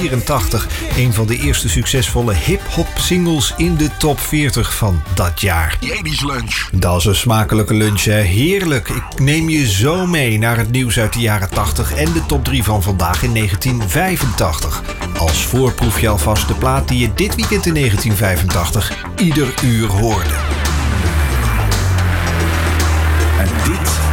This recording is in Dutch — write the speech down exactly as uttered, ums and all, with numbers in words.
vierentachtig. Een van de eerste succesvolle hip-hop singles in de top veertig van dat jaar. Ladies lunch. Dat is een smakelijke lunch, hè? Heerlijk. Ik neem je zo mee naar het nieuws uit de jaren tachtig en de top drie van vandaag in negentien vijfentachtig. Als voorproefje alvast de plaat die je dit weekend in negentien vijfentachtig ieder uur hoorde. En dit